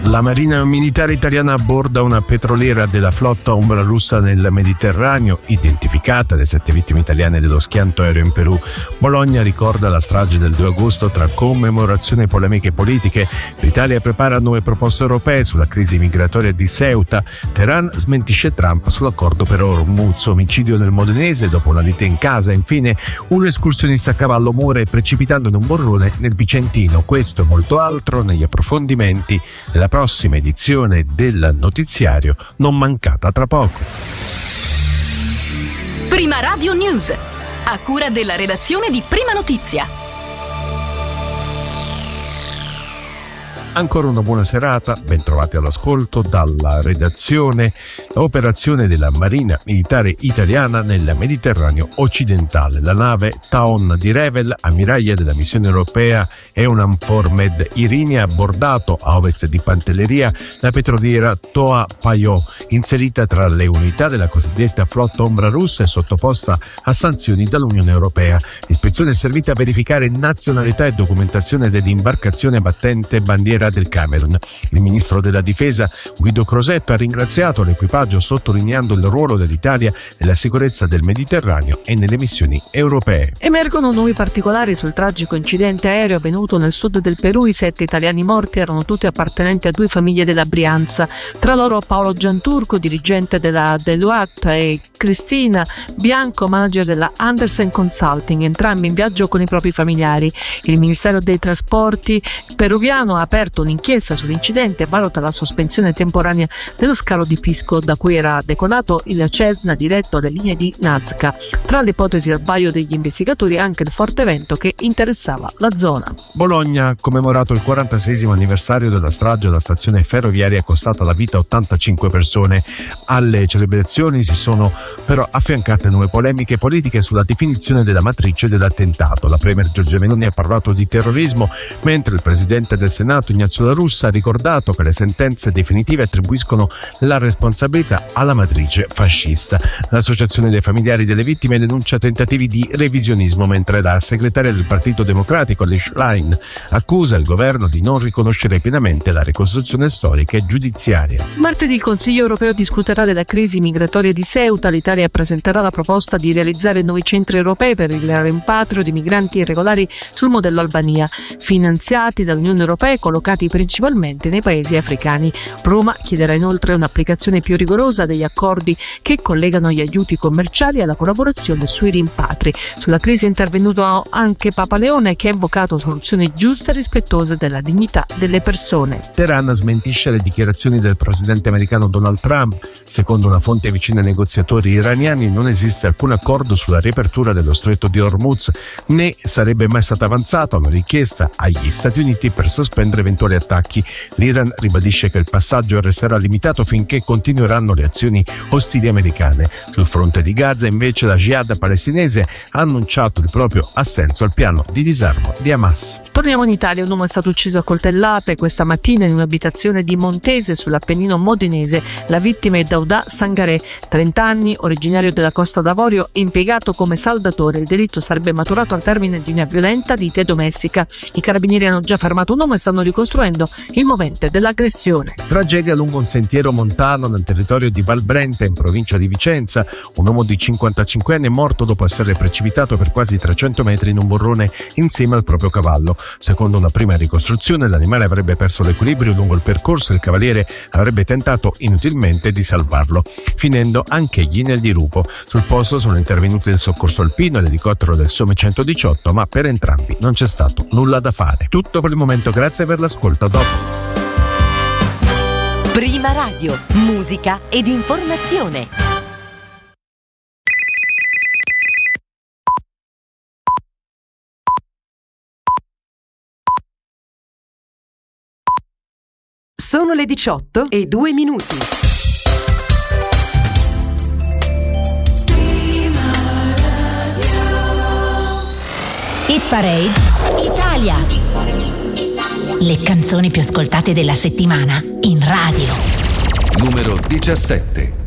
La Marina militare italiana abborda una petroliera della flotta ombra russa nel Mediterraneo, identificata le 7 vittime italiane dello schianto aereo in Perù. Bologna ricorda la strage del 2 agosto tra commemorazione e polemiche politiche. L'Italia prepara nuove proposte europee sulla crisi migratoria di Ceuta. Teheran smentisce Trump sull'accordo per Hormuz. Omicidio nel Modenese dopo una lite in casa. Infine, un escursionista a cavallo muore precipitando in un burrone nel Vicentino. Questo e molto altro negli approfondimenti della prossima edizione del notiziario, non mancata tra poco. Prima Radio News, a cura della redazione di Prima Notizia. Ancora una buona serata, ben trovati all'ascolto dalla redazione. Operazione della Marina militare italiana nel Mediterraneo occidentale. La nave Taon di Revel, ammiraglia della missione europea EUNAVFOR Med Irini, ha abbordato a ovest di Pantelleria la petroliera Toa Payoh, inserita tra le unità della cosiddetta flotta ombra russa e sottoposta a sanzioni dall'Unione Europea. L'ispezione è servita a verificare nazionalità e documentazione dell'imbarcazione battente bandiera del Camerun. Il ministro della difesa Guido Crosetto ha ringraziato l'equipaggio sottolineando il ruolo dell'Italia nella sicurezza del Mediterraneo e nelle missioni europee. Emergono nuovi particolari sul tragico incidente aereo avvenuto nel sud del Perù. I 7 italiani morti erano tutti appartenenti a 2 famiglie della Brianza, tra loro Paolo Gianturco, dirigente della Deloitte, e Cristina Bianco, manager della Andersen Consulting, entrambi in viaggio con i propri familiari. Il Ministero dei Trasporti peruviano ha aperto un'inchiesta sull'incidente e valuta la sospensione temporanea dello scalo di Pisco, da cui era decolato il Cessna diretto alle linee di Nazca. Tra le ipotesi al vaglio degli investigatori anche il forte vento che interessava la zona. Bologna ha commemorato il 46esimo anniversario della strage alla stazione ferroviaria costata la vita a 85 persone. Alle celebrazioni si sono però affiancate nuove polemiche politiche sulla definizione della matrice dell'attentato. La premier Giorgia Meloni ha parlato di terrorismo, mentre il presidente del Senato Ignazio La Russa ha ricordato che le sentenze definitive attribuiscono la responsabilità alla matrice fascista. L'associazione dei familiari delle vittime denuncia tentativi di revisionismo, mentre la segretaria del Partito Democratico Liz Schlein accusa il governo di non riconoscere pienamente la ricostruzione storica e giudiziaria. Martedì il Consiglio europeo discuterà della crisi migratoria di Ceuta. L'Italia presenterà la proposta di realizzare nuovi centri europei per il rimpatrio di migranti irregolari sul modello Albania, finanziati dall'Unione Europea e collocati principalmente nei paesi africani. Roma chiederà inoltre un'applicazione più rigorosa degli accordi che collegano gli aiuti commerciali alla collaborazione sui rimpatri. Sulla crisi è intervenuto anche Papa Leone, che ha invocato soluzioni giuste e rispettose della dignità delle persone. Teheran smentisce le dichiarazioni del presidente americano Donald Trump. Secondo una fonte vicina ai negoziatori iraniani non esiste alcun accordo sulla riapertura dello stretto di Hormuz, né sarebbe mai stata avanzata una richiesta agli Stati Uniti per sospendere eventuali attacchi. L'Iran ribadisce che il passaggio resterà limitato finché continueranno le azioni ostili americane. Sul fronte di Gaza, invece, la Jihad palestinese ha annunciato il proprio assenso al piano di disarmo di Hamas. Torniamo in Italia. Un uomo è stato ucciso a coltellate questa mattina in un'abitazione di Montese, sull'Appennino modenese. La vittima è Daudà Sangaré, 30 anni, originario della Costa d'Avorio, impiegato come saldatore. Il delitto sarebbe maturato al termine di una violenta lite domestica. I carabinieri hanno già fermato un uomo e stanno ricostruendo il movente dell'aggressione. Tragedia lungo un sentiero montano nel territorio di Valbrenta, in provincia di Vicenza. Un uomo di 55 anni è morto dopo essere precipitato per quasi 300 metri in un burrone insieme al proprio cavallo. Secondo una prima ricostruzione, l'animale avrebbe perso l'equilibrio lungo il percorso e il cavaliere avrebbe tentato inutilmente di salvarlo, finendo anch'egli nel dirupo. Sul posto sono intervenuti il soccorso alpino e l'elicottero del SOME 118, ma per entrambi non c'è stato nulla da fare. Tutto per il momento, grazie per l'ascolto. A dopo. Prima Radio, musica ed informazione. Sono le 18:02. Hit Parade Italia. Le canzoni più ascoltate della settimana in radio. Numero 17.